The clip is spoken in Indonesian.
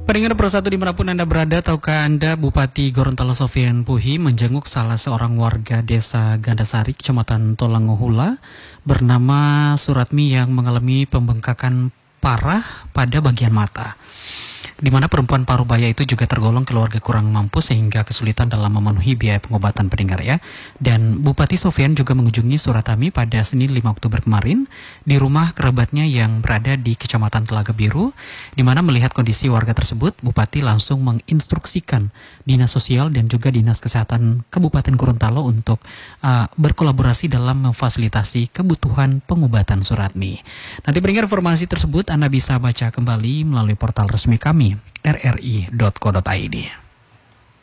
Pendengar persatu dimanapun Anda berada, tahukah Anda Bupati Gorontalo Sofian Puhi menjenguk salah seorang warga desa Gandasari, Kecamatan Tolangohula bernama Suratmi yang mengalami pembengkakan parah pada bagian mata, di mana perempuan parubaya itu juga tergolong keluarga kurang mampu sehingga kesulitan dalam memenuhi biaya pengobatan, pendengar ya. Dan Bupati Sofian juga mengunjungi Suratami pada Senin 5 Oktober kemarin di rumah kerabatnya yang berada di Kecamatan Telaga Biru, di mana melihat kondisi warga tersebut, Bupati langsung menginstruksikan Dinas Sosial dan juga Dinas Kesehatan Kabupaten Gorontalo untuk berkolaborasi dalam memfasilitasi kebutuhan pengobatan Suratmi. Nanti pendengar, informasi tersebut Anda bisa baca kembali melalui portal resmi kami rri.co.id.